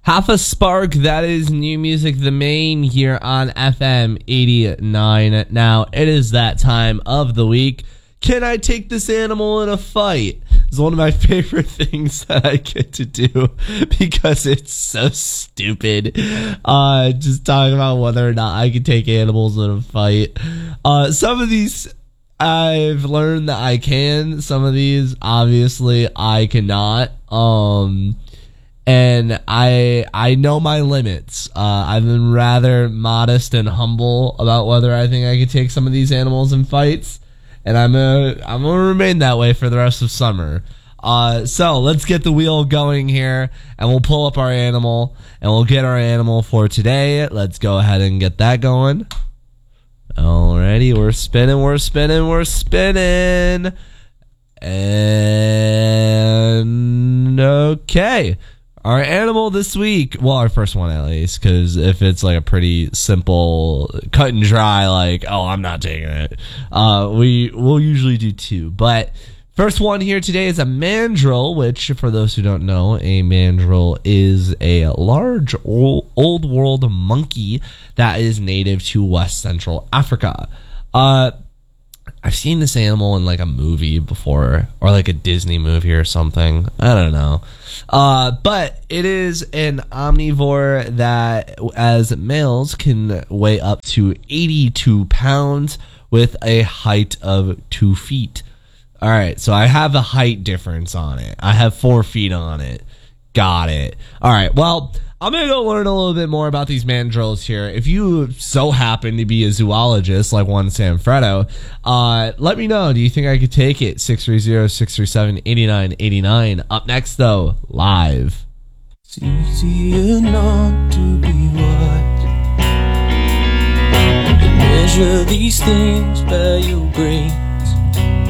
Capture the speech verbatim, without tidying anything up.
Half a Spark, that is new music, the main here on F M eighty-nine. Now, it is that time of the week. Can I take this animal in a fight? It's one of my favorite things that I get to do because it's so stupid. Uh, just talking about whether or not I can take animals in a fight. Uh, some of these I've learned that I can. Some of these, obviously, I cannot. Um... And I I know my limits. Uh, I've been rather modest and humble about whether I think I could take some of these animals in fights, and I'm gonna I'm gonna remain that way for the rest of summer. Uh, so let's get the wheel going here, and we'll pull up our animal, and we'll get our animal for today. Let's go ahead and get that going. Alrighty, we're spinning, we're spinning, we're spinning, and okay. Our animal this week, well, our first one at least, because if it's like a pretty simple, cut and dry, like, oh, I'm not taking it, uh, we will usually do two. But first one here today is a mandrill, which, for those who don't know, a mandrill is a large old, old world monkey that is native to West Central Africa. Uh, I've seen this animal in like a movie before, or like a Disney movie or something. I don't know. Uh, but it is an omnivore that, as males, can weigh up to eighty-two pounds with a height of two feet. All right, so I have a height difference on it. I have four feet on it. Got it. All right, well, I'm going to go learn a little bit more about these mandrills here. If you so happen to be a zoologist like one Sanfredo, uh, let me know. Do you think I could take it? six three zero, six three seven, eight nine eight nine. Up next, though, live. It's easier not to be what you measure these things by your brains.